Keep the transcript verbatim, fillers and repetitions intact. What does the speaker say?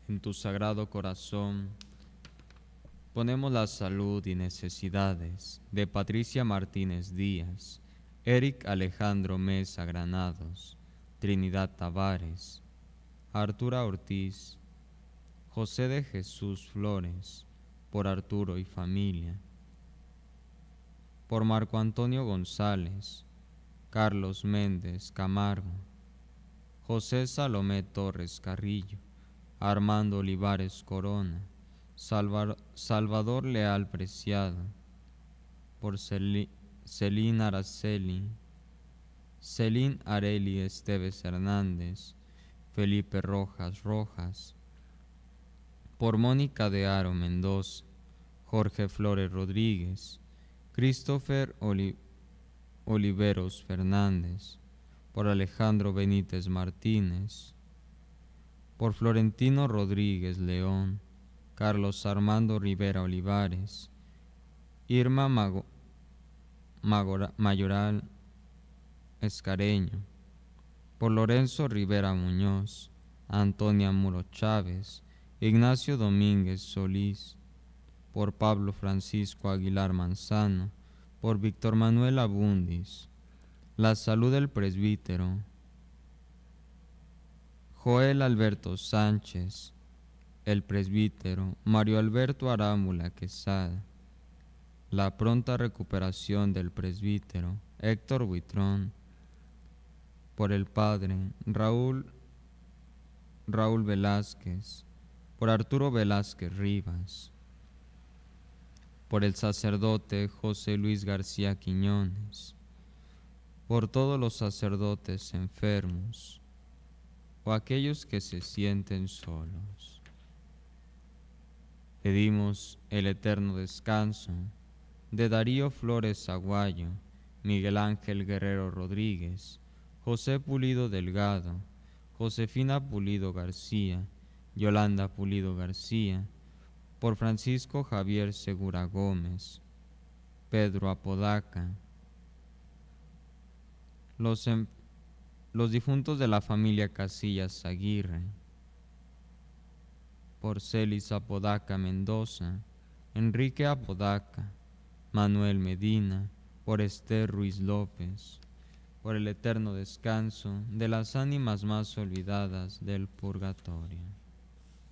En tu sagrado corazón ponemos la salud y necesidades de Patricia Martínez Díaz, Eric Alejandro Mesa Granados, Trinidad Tavares, Artura Ortiz, José de Jesús Flores, por Arturo y familia, por Marco Antonio González, Carlos Méndez Camargo, José Salomé Torres Carrillo, Armando Olivares Corona, Salva- Salvador Leal Preciado, por Celi- Celín Araceli, Celín Areli Esteves Hernández, Felipe Rojas Rojas, por Mónica de Aro Mendoza, Jorge Flores Rodríguez, Christopher Oli- Oliveros Fernández, por Alejandro Benítez Martínez, por Florentino Rodríguez León, Carlos Armando Rivera Olivares, Irma Mago- Magora- Mayoral Escareño, por Lorenzo Rivera Muñoz, Antonia Muro Chávez, Ignacio Domínguez Solís, por Pablo Francisco Aguilar Manzano, por Víctor Manuel Abundis, la salud del presbítero Joel Alberto Sánchez, el presbítero Mario Alberto Arámbula Quesada, la pronta recuperación del presbítero Héctor Buitrón, por el padre Raúl, Raúl Velázquez, por Arturo Velázquez Rivas, por el sacerdote José Luis García Quiñones, por todos los sacerdotes enfermos o aquellos que se sienten solos. Pedimos el eterno descanso de Darío Flores Aguayo, Miguel Ángel Guerrero Rodríguez, José Pulido Delgado, Josefina Pulido García, Yolanda Pulido García, por Francisco Javier Segura Gómez, Pedro Apodaca, los, em- los difuntos de la familia Casillas Aguirre, por Celis Apodaca Mendoza, Enrique Apodaca, Manuel Medina, por Esther Ruiz López, por el eterno descanso de las ánimas más olvidadas del purgatorio.